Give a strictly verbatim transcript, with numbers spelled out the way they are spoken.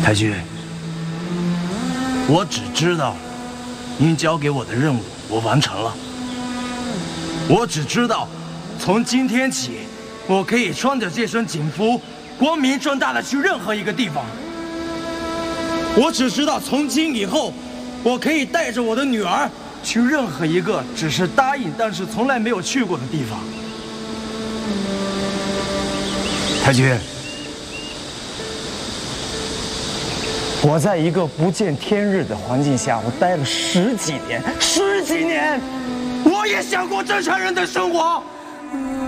太君，我只知道，您交给我的任务我完成了。我只知道，从今天起，我可以穿着这身锦服，光明正大的去任何一个地方。我只知道，从今以后，我可以带着我的女儿去任何一个只是答应但是从来没有去过的地方。太君。 我在一个不见天日的环境下，我待了十几年，十几年，我也想过正常人的生活。